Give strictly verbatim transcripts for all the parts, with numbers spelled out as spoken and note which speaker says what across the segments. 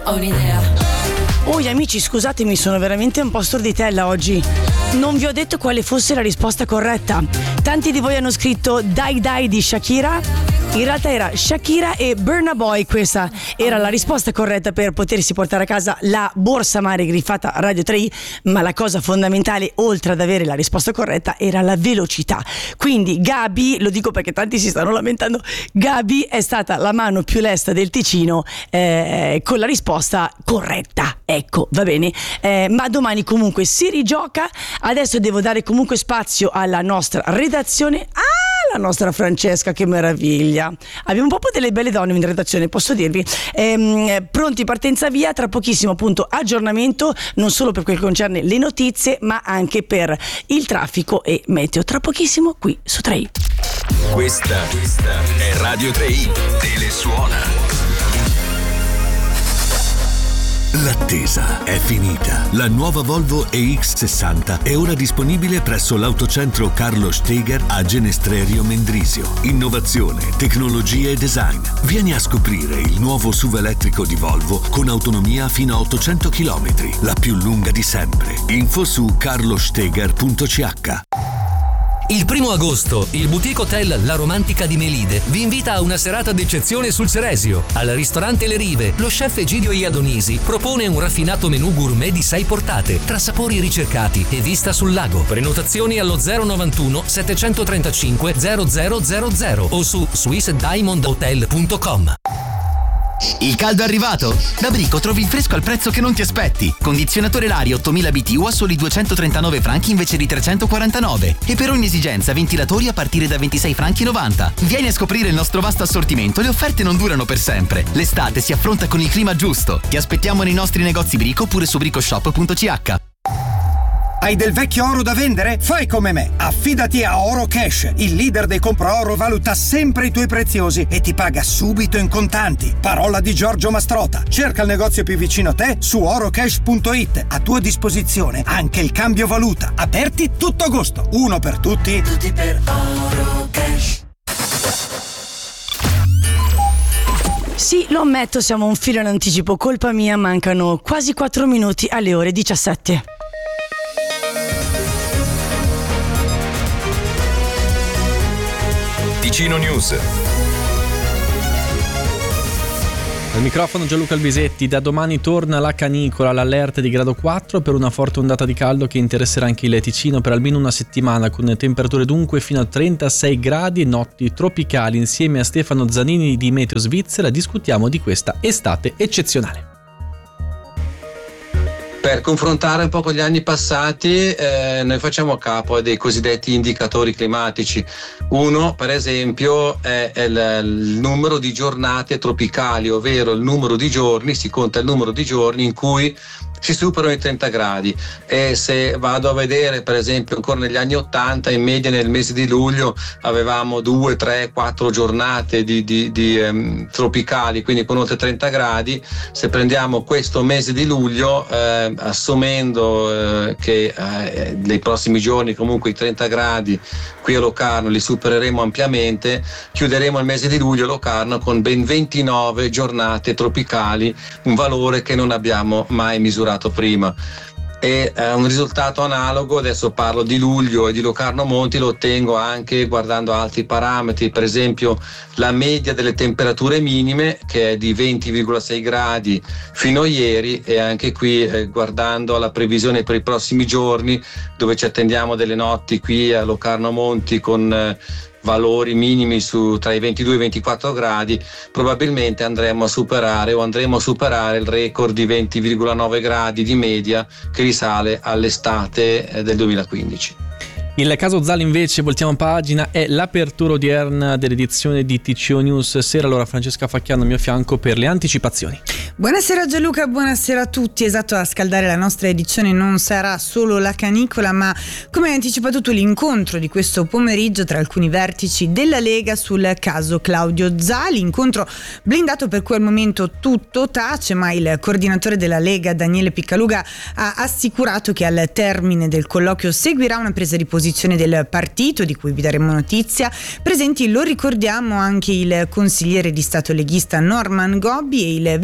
Speaker 1: ho un'idea.
Speaker 2: Oh, gli amici, scusatemi, sono veramente un po' storditella oggi. Non vi ho detto quale fosse la risposta corretta. Tanti di voi hanno scritto Die Die di Shakira. In realtà era Shakira e Burna Boy. Questa era la risposta corretta per potersi portare a casa la borsa mare griffata Radio tre i, ma la cosa fondamentale, oltre ad avere la risposta corretta, era la velocità. Quindi Gabi, lo dico perché tanti si stanno lamentando, Gabi è stata la mano più lesta del Ticino eh, con la risposta corretta. Ecco, va bene, eh, ma domani comunque si rigioca. Adesso devo dare comunque spazio alla nostra redazione. Ah, la nostra Francesca, che meraviglia. Abbiamo proprio delle belle donne in redazione, posso dirvi. Ehm, pronti, partenza via. Tra pochissimo appunto aggiornamento, non solo per quel che concerne le notizie, ma anche per il traffico e meteo. Tra pochissimo qui su tre i.
Speaker 3: Questa, questa è Radio tre i. Telesuona. L'attesa è finita. La nuova Volvo E X sessanta è ora disponibile presso l'autocentro Carlo Steger a Genestrerio Mendrisio. Innovazione, tecnologia e design. Vieni a scoprire il nuovo S U V elettrico di Volvo con autonomia fino a ottocento chilometri, la più lunga di sempre. Info su carlosteger punto c h.
Speaker 4: Il primo agosto, il boutique hotel La Romantica di Melide vi invita a una serata d'eccezione sul Ceresio. Al ristorante Le Rive, lo chef Egidio Iadonisi propone un raffinato menù gourmet di sei portate, tra sapori ricercati e vista sul lago. Prenotazioni allo zero novantuno settecentotrentacinque zero zero zero zero o su swiss diamond hotel punto com.
Speaker 5: Il caldo è arrivato? Da Brico trovi il fresco al prezzo che non ti aspetti. Condizionatore Lari ottomila B T U a soli duecentotrentanove franchi invece di trecentoquarantanove. E per ogni esigenza ventilatori a partire da ventisei franchi e novanta. Vieni a scoprire il nostro vasto assortimento, le offerte non durano per sempre. L'estate si affronta con il clima giusto. Ti aspettiamo nei nostri negozi Brico oppure su bricoshop punto c h.
Speaker 6: Hai del vecchio oro da vendere? Fai come me. Affidati a Oro Cash. Il leader dei compra oro valuta sempre i tuoi preziosi e ti paga subito in contanti. Parola di Giorgio Mastrota. Cerca il negozio più vicino a te su orocash punto it. A tua disposizione anche il cambio valuta. Aperti tutto agosto. Uno per tutti.
Speaker 1: Tutti per Oro Cash.
Speaker 2: Sì, lo ammetto, siamo un filo in anticipo. Colpa mia, mancano quasi quattro minuti alle ore diciassette.
Speaker 3: Ticino News.
Speaker 7: Al microfono Gianluca Albisetti. Da domani torna la canicola, l'allerta di grado quattro per una forte ondata di caldo che interesserà anche il Ticino per almeno una settimana, con temperature dunque fino a trentasei gradi e notti tropicali. Insieme a Stefano Zanini di Meteo Svizzera discutiamo di questa estate eccezionale.
Speaker 8: Per confrontare un po' con gli anni passati, eh, noi facciamo capo a dei cosiddetti indicatori climatici. Uno, per esempio, è, è il, il numero di giornate tropicali, ovvero il numero di giorni, si conta il numero di giorni in cui si superano i trenta gradi. E se vado a vedere, per esempio, ancora negli anni ottanta, in media nel mese di luglio avevamo due, tre, quattro giornate di, di, di um, tropicali, quindi con oltre trenta gradi. Se prendiamo questo mese di luglio, eh, assumendo eh, che eh, nei prossimi giorni comunque i trenta gradi qui a Locarno li supereremo ampiamente, chiuderemo il mese di luglio a Locarno con ben ventinove giornate tropicali, un valore che non abbiamo mai misurato prima. E eh, un risultato analogo, adesso parlo di luglio e di Locarno Monti, lo ottengo anche guardando altri parametri, per esempio la media delle temperature minime, che è di venti virgola sei gradi fino a ieri, e anche qui eh, guardando alla previsione per i prossimi giorni, dove ci attendiamo delle notti qui a Locarno Monti con eh, valori minimi su tra i ventidue e i ventiquattro gradi, probabilmente andremo a superare o andremo a superare il record di venti virgola nove gradi di media che risale all'estate del duemilaquindici.
Speaker 7: Il caso Zali invece, voltiamo pagina, è l'apertura odierna dell'edizione di T C O News Sera. Allora Francesca Facchiano al mio fianco per le anticipazioni.
Speaker 9: Buonasera Gianluca, buonasera a tutti. Esatto, a scaldare la nostra edizione non sarà solo la canicola, ma come hai anticipato tu l'incontro di questo pomeriggio tra alcuni vertici della Lega sul caso Claudio Zali, incontro blindato per cui al momento tutto tace, ma il coordinatore della Lega Daniele Piccaluga ha assicurato che al termine del colloquio seguirà una presa di posizione del partito, di cui vi daremo notizia. Presenti, lo ricordiamo, anche il consigliere di Stato leghista Norman Gobbi e il vice coordinatore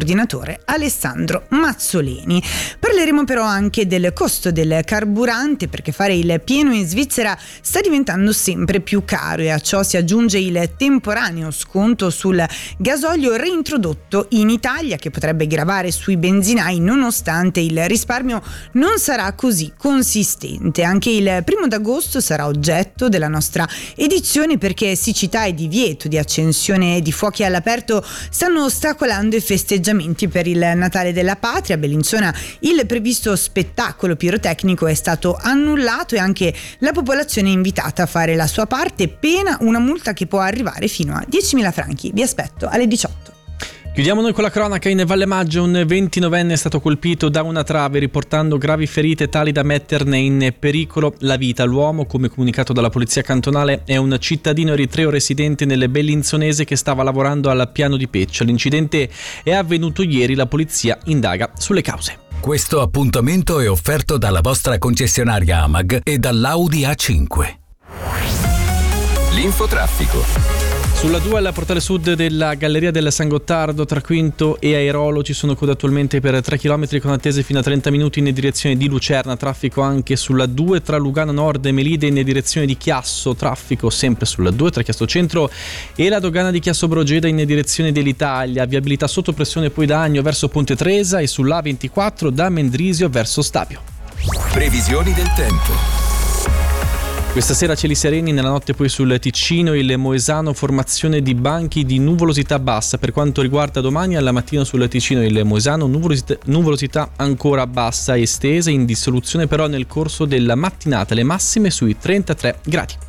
Speaker 9: coordinatore Alessandro Mazzoleni. Parleremo però anche del costo del carburante, perché fare il pieno in Svizzera sta diventando sempre più caro e a ciò si aggiunge il temporaneo sconto sul gasolio reintrodotto in Italia, che potrebbe gravare sui benzinai nonostante il risparmio non sarà così consistente. Anche il primo d'agosto sarà oggetto della nostra edizione, perché siccità e divieto di accensione di fuochi all'aperto stanno ostacolando i festeggiamenti per il Natale della Patria. A Bellinzona il previsto spettacolo pirotecnico è stato annullato e anche la popolazione è invitata a fare la sua parte, pena una multa che può arrivare fino a diecimila franchi. Vi aspetto alle diciotto.
Speaker 7: Chiudiamo noi con la cronaca. In Valle Maggio un ventinovenne è stato colpito da una trave riportando gravi ferite tali da metterne in pericolo la vita. L'uomo, come comunicato dalla polizia cantonale, è un cittadino eritreo residente nel Bellinzonese che stava lavorando al piano di Peccia. L'incidente è avvenuto ieri, la polizia indaga sulle cause.
Speaker 10: Questo appuntamento è offerto dalla vostra concessionaria Amag e dall'Audi A cinque. L'infotraffico.
Speaker 7: Sulla due alla portale sud della Galleria del San Gottardo tra Quinto e Airolo ci sono code attualmente per tre chilometri con attese fino a trenta minuti in direzione di Lucerna. Traffico anche sulla due tra Lugano Nord e Melide in direzione di Chiasso. Traffico sempre sulla due tra Chiasso Centro e la dogana di Chiasso Brogeda in direzione dell'Italia. Viabilità sotto pressione poi da Agno verso Ponte Tresa e sull'A ventiquattro da Mendrisio verso Stabio.
Speaker 10: Previsioni del tempo.
Speaker 7: Questa sera cieli sereni, nella notte poi sul Ticino e il Moesano formazione di banchi di nuvolosità bassa. Per quanto riguarda domani, alla mattina sul Ticino e il Moesano nuvolosità, nuvolosità ancora bassa estesa, in dissoluzione però nel corso della mattinata, le massime sui trentatré gradi.